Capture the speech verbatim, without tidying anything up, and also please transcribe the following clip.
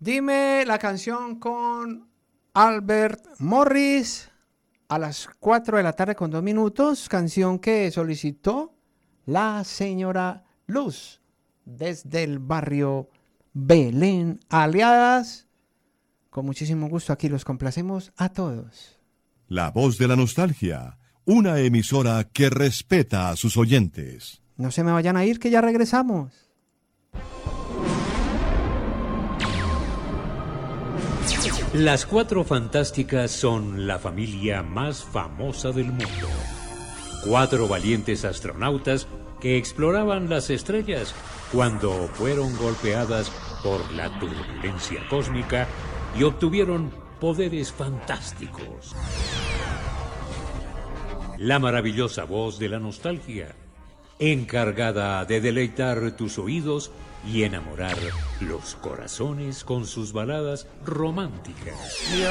Dime la canción con Albert Morris a las cuatro de la tarde con dos minutos, canción que solicitó la señora Luz desde el barrio Belén Aliadas. Con muchísimo gusto aquí los complacemos a todos. La Voz de la Nostalgia, una emisora que respeta a sus oyentes. No se me vayan a ir, que ya regresamos. Las Cuatro Fantásticas son la familia más famosa del mundo. Cuatro valientes astronautas que exploraban las estrellas cuando fueron golpeadas por la turbulencia cósmica y obtuvieron poderes fantásticos. La maravillosa Voz de la Nostalgia, encargada de deleitar tus oídos y enamorar los corazones con sus baladas románticas.